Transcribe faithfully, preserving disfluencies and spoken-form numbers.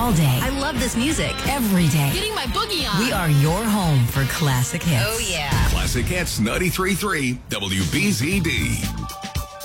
all day. I love this music. Every day. Getting my boogie on. We are your home for classic hits. Oh, yeah. Classic Hits ninety-three point three W B Z D.